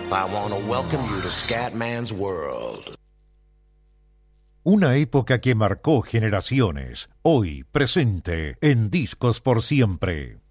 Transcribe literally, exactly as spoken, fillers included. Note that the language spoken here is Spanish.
I want to welcome you to Scatman's World. Una época que marcó generaciones, hoy presente en Discos por Siempre.